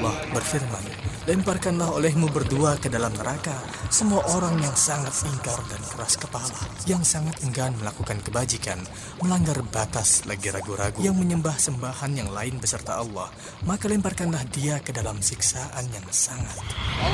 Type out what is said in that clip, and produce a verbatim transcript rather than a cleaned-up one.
Allah berfirman, lemparkanlah olehmu berdua ke dalam neraka semua orang yang sangat ingkar dan keras kepala, yang sangat enggan melakukan kebajikan, melanggar batas lagi ragu-ragu, yang menyembah sembahan yang lain beserta Allah, maka lemparkanlah dia ke dalam siksaan yang sangat